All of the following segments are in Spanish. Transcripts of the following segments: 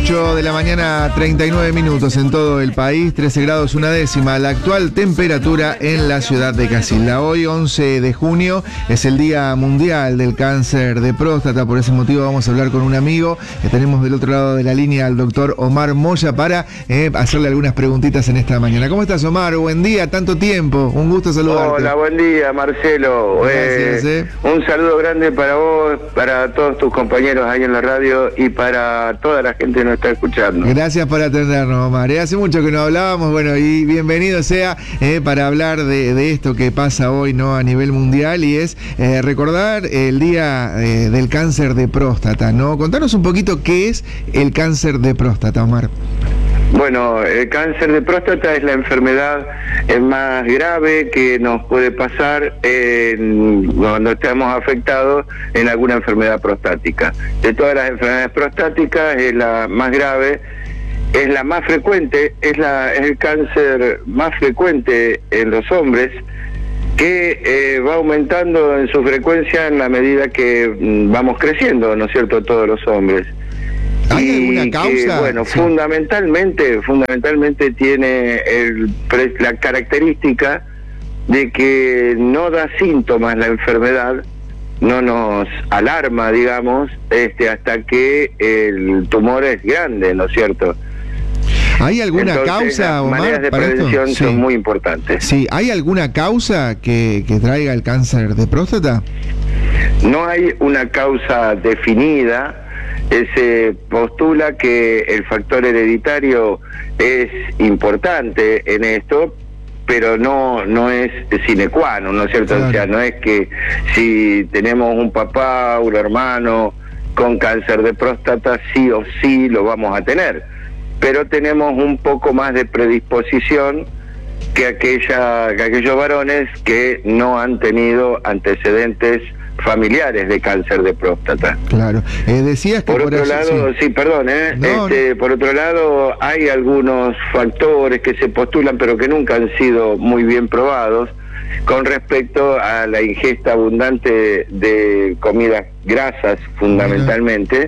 8 de la mañana, 39 minutos en todo el país, 13 grados una décima, la actual temperatura en la ciudad de Casilda. Hoy, 11 de junio, es el Día Mundial del Cáncer de Próstata. Por ese motivo vamos a hablar con un amigo que tenemos del otro lado de la línea, al doctor Omar Moya, para hacerle algunas preguntitas en esta mañana. ¿Cómo estás, Omar? Buen día, tanto tiempo, un gusto saludarte. Hola, buen día, Marcelo. Gracias, Un saludo grande para vos, para todos tus compañeros ahí en la radio y para toda la gente que nos está escuchando. Gracias por atendernos, Omar. Hace mucho que no hablábamos, bueno, y bienvenido sea para hablar de esto que pasa hoy, ¿no?, a nivel mundial, y es recordar el Día del Cáncer de Próstata, ¿no? Contanos un poquito qué es el cáncer de próstata, Omar. Bueno, el cáncer de próstata es la enfermedad más grave que nos puede pasar cuando estamos afectados en alguna enfermedad prostática. De todas las enfermedades prostáticas es la más grave, es la más frecuente, es el cáncer más frecuente en los hombres, que va aumentando en su frecuencia en la medida que vamos creciendo, ¿no es cierto?, todos los hombres. ¿Hay alguna causa? Que, bueno, sí. fundamentalmente tiene la característica de que no da síntomas la enfermedad, no nos alarma, digamos, hasta que el tumor es grande, ¿no es cierto? ¿Hay alguna causa, Omar? Las maneras de prevención son muy importantes. Sí, ¿hay alguna causa que traiga el cáncer de próstata? No hay una causa definida. Se postula que el factor hereditario es importante en esto, pero no es sine qua non, ¿no es cierto? Claro. O sea, no es que si tenemos un papá, un hermano con cáncer de próstata, sí o sí lo vamos a tener, pero tenemos un poco más de predisposición que aquellos varones que no han tenido antecedentes familiares de cáncer de próstata. Claro. Decías que por otro lado, sí, perdón, por otro lado, hay algunos factores que se postulan pero que nunca han sido muy bien probados con respecto a la ingesta abundante de comidas grasas, fundamentalmente.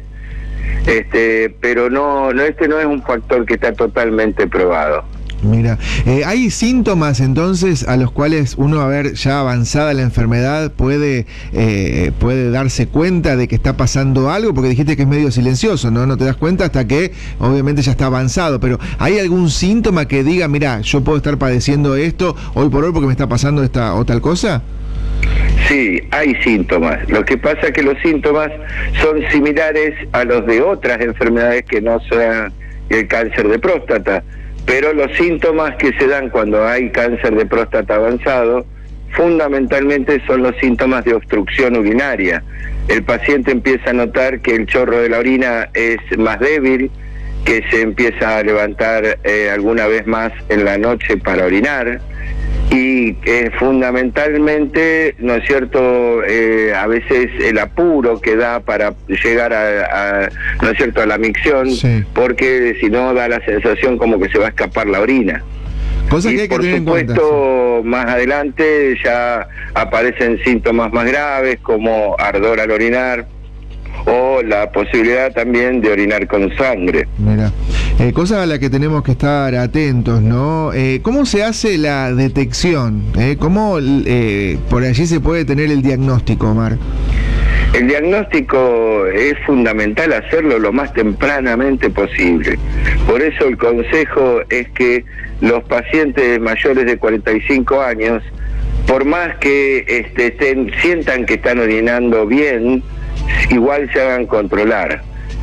Pero no es un factor que está totalmente probado. Mira, ¿hay síntomas entonces a los cuales uno, a ver, ya avanzada la enfermedad, puede darse cuenta de que está pasando algo? Porque dijiste que es medio silencioso, ¿no? No te das cuenta hasta que obviamente ya está avanzado, pero ¿hay algún síntoma que diga, mira, yo puedo estar padeciendo esto hoy por hoy porque me está pasando esta o tal cosa? Sí, hay síntomas. Lo que pasa es que los síntomas son similares a los de otras enfermedades que no sean el cáncer de próstata. Pero los síntomas que se dan cuando hay cáncer de próstata avanzado, fundamentalmente son los síntomas de obstrucción urinaria. El paciente empieza a notar que el chorro de la orina es más débil, que se empieza a levantar alguna vez más en la noche para orinar, y fundamentalmente, ¿no es cierto?, a veces el apuro que da para llegar ¿no es cierto?, a la micción, sí, porque si no da la sensación como que se va a escapar la orina. Cosa que hay que por tener supuesto, en cuenta, sí, más adelante ya aparecen síntomas más graves como ardor al orinar, o la posibilidad también de orinar con sangre. Mira, cosa a la que tenemos que estar atentos, ¿no? ¿Cómo se hace la detección? ¿Cómo por allí se puede tener el diagnóstico, Omar? El diagnóstico es fundamental hacerlo lo más tempranamente posible. Por eso el consejo es que los pacientes mayores de 45 años, por más que sientan que están orinando bien, igual se hagan controlar.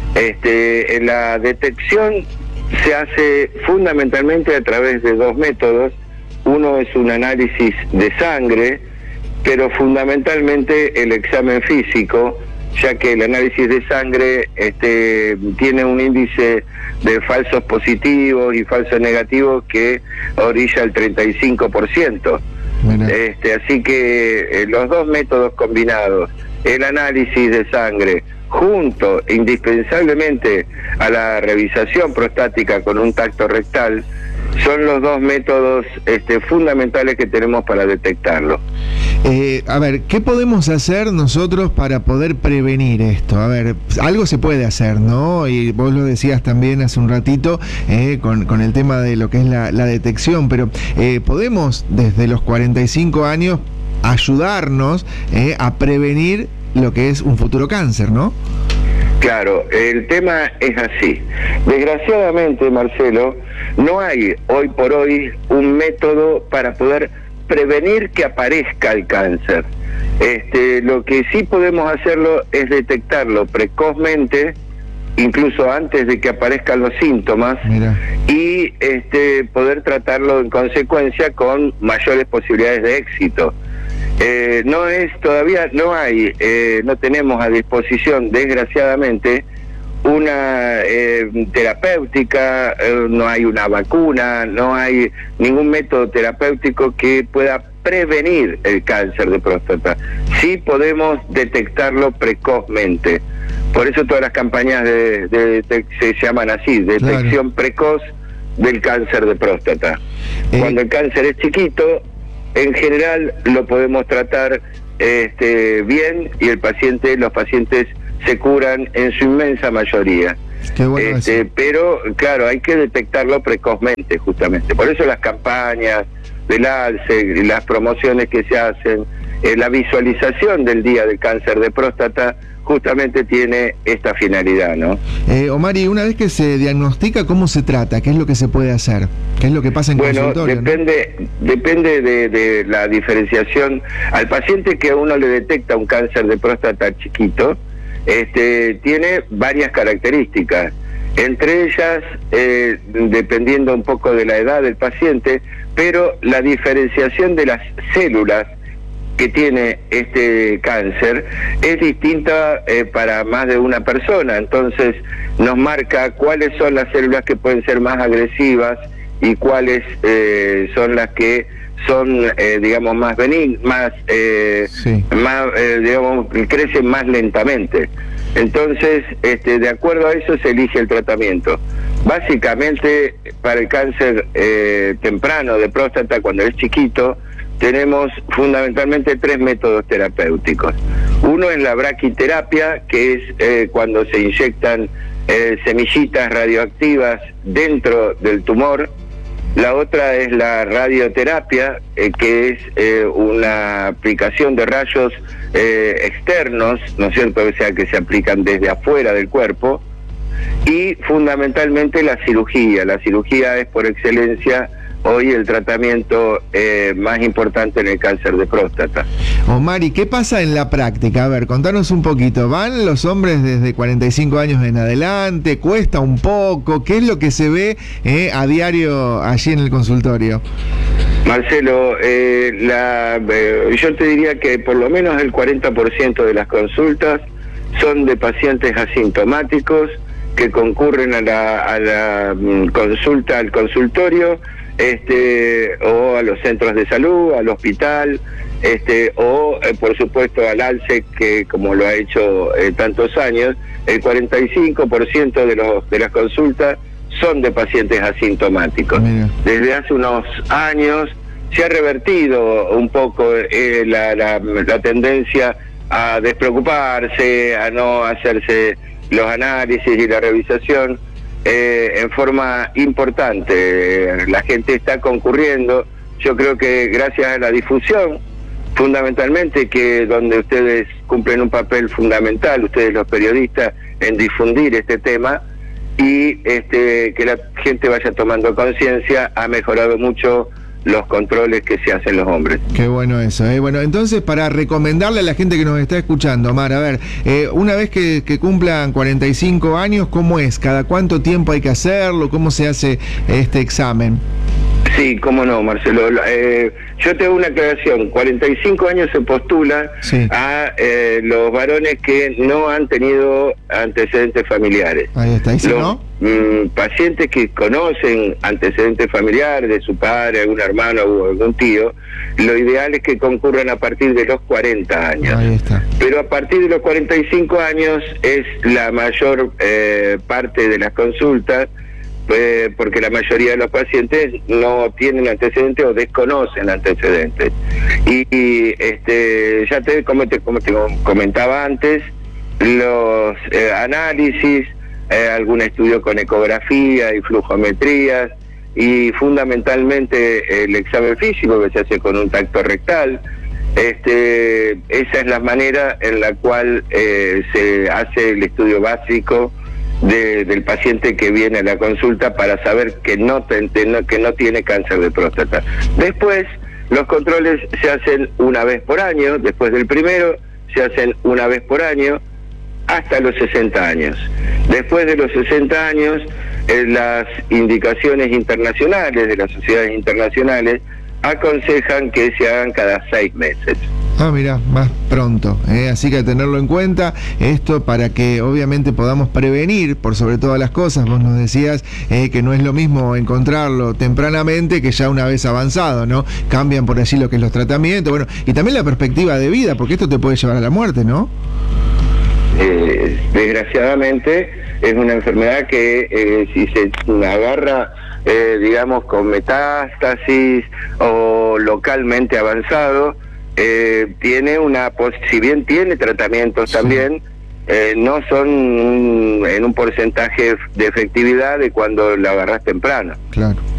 La detección se hace fundamentalmente a través de dos métodos. Uno es un análisis de sangre, pero fundamentalmente el examen físico, ya que el análisis de sangre tiene un índice de falsos positivos y falsos negativos que orilla el 35%. Así que los dos métodos combinados, el análisis de sangre junto indispensablemente a la revisación prostática con un tacto rectal, son los dos métodos fundamentales que tenemos para detectarlo. A ver, ¿qué podemos hacer nosotros para poder prevenir esto? A ver, algo se puede hacer, ¿no? Y vos lo decías también hace un ratito con el tema de lo que es la detección, pero podemos desde los 45 años ayudarnos a prevenir lo que es un futuro cáncer, ¿no? Claro, el tema es así. Desgraciadamente, Marcelo, no hay hoy por hoy un método para poder prevenir que aparezca el cáncer. Lo que sí podemos hacerlo es detectarlo precozmente, incluso antes de que aparezcan los síntomas. Mira. Y poder tratarlo en consecuencia con mayores posibilidades de éxito. No tenemos a disposición, desgraciadamente, una terapéutica, no hay una vacuna, no hay ningún método terapéutico que pueda prevenir el cáncer de próstata. Sí podemos detectarlo precozmente. Por eso todas las campañas se llaman así, detección precoz del cáncer de próstata. Cuando el cáncer es chiquito, en general lo podemos tratar bien, y los pacientes se curan en su inmensa mayoría. Qué bueno pero claro, hay que detectarlo precozmente, justamente. Por eso las campañas del ALCE, las promociones que se hacen, la visualización del Día del Cáncer de Próstata justamente tiene esta finalidad, ¿no? Omar, y una vez que se diagnostica, ¿cómo se trata? ¿Qué es lo que se puede hacer? ¿Qué es lo que pasa en consultorio? Depende de la diferenciación. Al paciente que a uno le detecta un cáncer de próstata chiquito, tiene varias características. Entre ellas, dependiendo un poco de la edad del paciente, pero la diferenciación de las células que tiene este cáncer es distinta para más de una persona. Entonces nos marca cuáles son las células que pueden ser más agresivas y cuáles son las que son digamos más benignas, digamos, crecen más lentamente. Entonces de acuerdo a eso se elige el tratamiento. Básicamente, para el cáncer temprano de próstata, cuando es chiquito, tenemos fundamentalmente 3 métodos terapéuticos. Uno es la braquiterapia, que es cuando se inyectan semillitas radioactivas dentro del tumor. La otra es la radioterapia, que es una aplicación de rayos externos, ¿no es cierto? O sea, que se aplican desde afuera del cuerpo. Y fundamentalmente la cirugía. La cirugía es por excelencia hoy el tratamiento más importante en el cáncer de próstata. Omar, ¿y qué pasa en la práctica? A ver, contanos un poquito. ¿Van los hombres desde 45 años en adelante? ¿Cuesta un poco? ¿Qué es lo que se ve a diario allí en el consultorio? Marcelo, yo te diría que por lo menos el 40% de las consultas son de pacientes asintomáticos que concurren a la consulta, al consultorio, o a los centros de salud, al hospital, o por supuesto al ALCE, que como lo ha hecho tantos años. El 45% de las consultas son de pacientes asintomáticos. Mira. Desde hace unos años se ha revertido un poco la tendencia a despreocuparse, a no hacerse los análisis y la revisación en forma importante. La gente está concurriendo. Yo creo que gracias a la difusión, fundamentalmente, que donde ustedes cumplen un papel fundamental, ustedes los periodistas, en difundir este tema, y que la gente vaya tomando conciencia, ha mejorado mucho los controles que se hacen los hombres. Qué bueno eso, Bueno, entonces, para recomendarle a la gente que nos está escuchando, Omar, a ver, una vez que cumplan 45 años, ¿cómo es? ¿Cada cuánto tiempo hay que hacerlo? ¿Cómo se hace este examen? Sí, cómo no, Marcelo. Yo te hago una aclaración. 45 años se postula a los varones que no han tenido antecedentes familiares. Ahí está, ¿y si no? Pacientes que conocen antecedentes familiares de su padre, algún hermano o algún tío, lo ideal es que concurran a partir de los 40 años. Ahí está. Pero a partir de los 45 años es la mayor parte de las consultas, porque la mayoría de los pacientes no tienen antecedentes o desconocen antecedentes. Como te comentaba antes, los análisis, algún estudio con ecografía y flujometrías, y fundamentalmente el examen físico que se hace con un tacto rectal. Esa es la manera en la cual se hace el estudio básico del paciente que viene a la consulta para saber que no tiene cáncer de próstata. Después, los controles se hacen una vez por año. Después del primero, se hacen una vez por año hasta los 60 años. Después de los 60 años, las indicaciones internacionales de las sociedades internacionales aconsejan que se hagan cada 6 meses. Mira, más pronto, así que tenerlo en cuenta, esto para que obviamente podamos prevenir por sobre todas las cosas. Vos nos decías que no es lo mismo encontrarlo tempranamente que ya una vez avanzado, ¿no? Cambian por allí lo que es los tratamientos, bueno, y también la perspectiva de vida, porque esto te puede llevar a la muerte, ¿no? Desgraciadamente es una enfermedad que si se agarra digamos con metástasis o localmente avanzado, tiene si bien tiene tratamientos también, no son en un porcentaje de efectividad de cuando la agarras temprano. Claro.